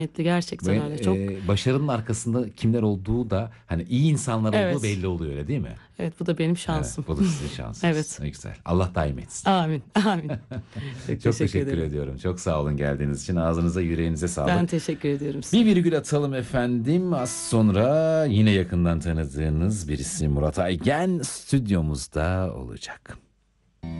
Gerçekten Ve öyle. Çok başarının arkasında kimler olduğu da hani iyi insanlar olduğu evet. belli oluyor, öyle değil mi? Evet, bu da benim Evet, şansım. bu da sizin şansınız. Evet. Ne güzel. Allah daim etsin. Amin. Amin. Çok Çok teşekkür teşekkür ederim. ediyorum. Çok sağ olun geldiğiniz için. Ağzınıza, yüreğinize Ben sağlık. teşekkür ediyorum Bir size. virgül atalım efendim. Az sonra yine yakından tanıdığınız birisi Murat Aygen stüdyomuzda olacak.